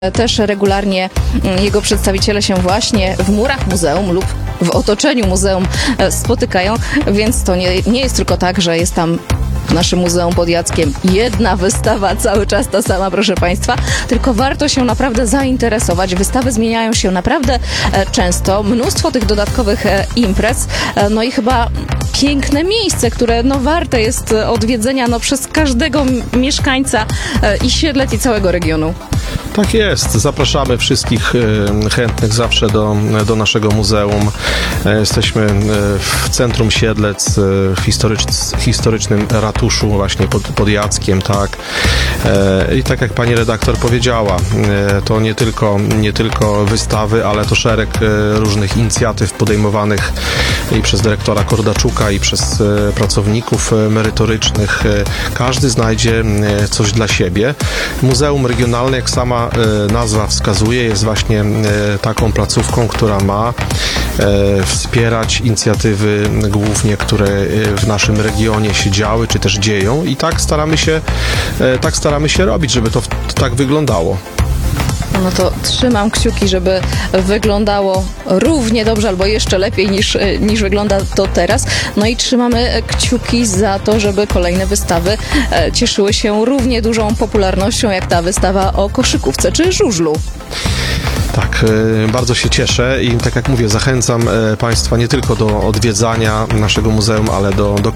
Też regularnie jego przedstawiciele się właśnie w murach muzeum lub w otoczeniu muzeum spotykają, więc to nie jest tylko tak, że jest tam w naszym Muzeum pod Jackiem jedna wystawa, cały czas ta sama, proszę Państwa, tylko warto się naprawdę zainteresować. Wystawy zmieniają się naprawdę często, mnóstwo tych dodatkowych imprez, no i chyba piękne miejsce, które warte jest odwiedzenia przez każdego mieszkańca i Siedlec, i całego regionu. Tak jest. Zapraszamy wszystkich chętnych zawsze do naszego muzeum. Jesteśmy w centrum Siedlec, w historycznym ratuszu właśnie pod Jackiem, tak. I tak jak pani redaktor powiedziała, to nie tylko wystawy, ale to szereg różnych inicjatyw podejmowanych i przez dyrektora Kordaczuka, i przez pracowników merytorycznych. Każdy znajdzie coś dla siebie. Muzeum Regionalne, jak sama nazwa wskazuje, jest właśnie taką placówką, która ma wspierać inicjatywy głównie, które w naszym regionie się działy, czy też dzieją, i tak staramy się robić, żeby to tak wyglądało. No to trzymam kciuki, żeby wyglądało równie dobrze albo jeszcze lepiej niż wygląda to teraz. No i trzymamy kciuki za to, żeby kolejne wystawy cieszyły się równie dużą popularnością jak ta wystawa o koszykówce czy żużlu. Tak, bardzo się cieszę i tak jak mówię, zachęcam Państwa nie tylko do odwiedzania naszego muzeum, ale do